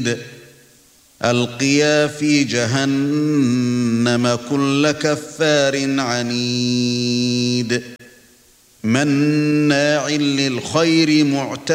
شديد ألقيا في جهنم كل كفار عنيد مناع للخير معتد